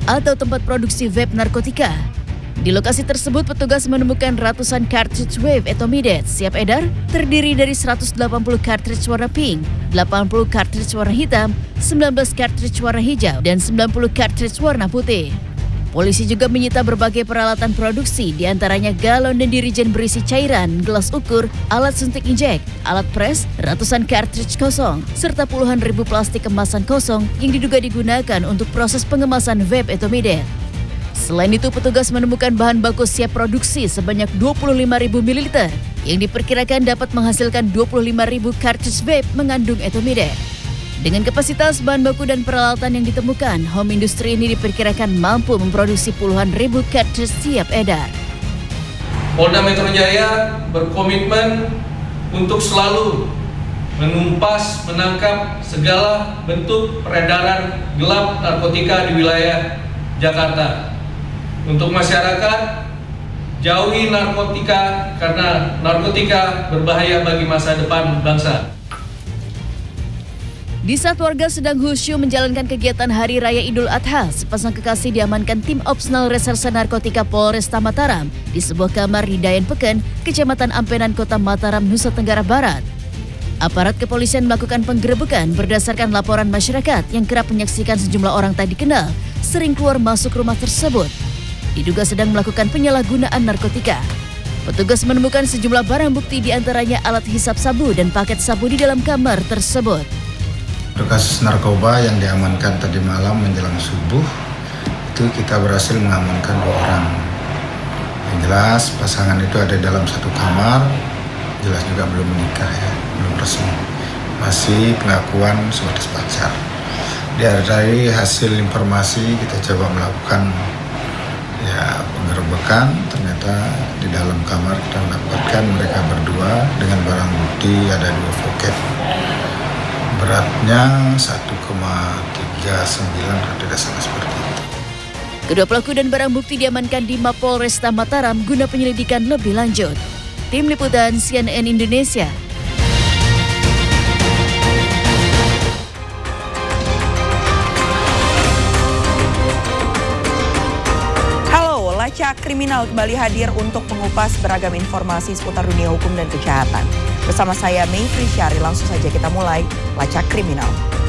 atau tempat produksi vape narkotika. Di lokasi tersebut, petugas menemukan ratusan cartridge vape Etomidet siap edar terdiri dari 180 cartridge warna pink, 80 cartridge warna hitam, 19 cartridge warna hijau, dan 90 cartridge warna putih. Polisi juga menyita berbagai peralatan produksi, diantaranya galon dan dirijen berisi cairan, gelas ukur, alat suntik injek, alat pres, ratusan cartridge kosong, serta puluhan ribu plastik kemasan kosong yang diduga digunakan untuk proses pengemasan vape Etomidet. Selain itu, petugas menemukan bahan baku siap produksi sebanyak 25.000 ml yang diperkirakan dapat menghasilkan 25.000 cartridge vape mengandung Etomidet. Dengan kapasitas bahan baku dan peralatan yang ditemukan, home industry ini diperkirakan mampu memproduksi puluhan ribu cartridge siap edar. Polda Metro Jaya berkomitmen untuk selalu menumpas, menangkap segala bentuk peredaran gelap narkotika di wilayah Jakarta. Untuk masyarakat, jauhi narkotika karena narkotika berbahaya bagi masa depan bangsa. Di saat warga sedang khusyuk menjalankan kegiatan Hari Raya Idul Adha, sepasang kekasih diamankan tim Opsnal Reserse Narkotika Polresta Mataram di sebuah kamar di Dayan Peken, Kecamatan Ampenan, Kota Mataram, Nusa Tenggara Barat. Aparat kepolisian melakukan penggerebekan berdasarkan laporan masyarakat yang kerap menyaksikan sejumlah orang tak dikenal sering keluar masuk rumah tersebut. Diduga sedang melakukan penyalahgunaan narkotika. Petugas menemukan sejumlah barang bukti, diantaranya alat hisap sabu dan paket sabu di dalam kamar tersebut. Kasus narkoba yang diamankan tadi malam menjelang subuh, itu kita berhasil mengamankan 2 orang. Yang jelas pasangan itu ada dalam satu kamar, jelas juga belum menikah ya, belum resmi. Masih pengakuan sebatas pacar. Dari hasil informasi kita coba melakukan penggerebekan, ternyata di dalam kamar kita mendapatkan mereka berdua dengan barang bukti ada 2 poket. Beratnya 1,39 kalau tidak salah seperti itu. Kedua pelaku dan barang bukti diamankan di Mapolresta Mataram guna penyelidikan lebih lanjut. Tim Liputan CNN Indonesia. Halo, Lacak Kriminal kembali hadir untuk mengupas beragam informasi seputar dunia hukum dan kejahatan. Bersama saya Mayfri Syari, langsung saja kita mulai Lacak Kriminal.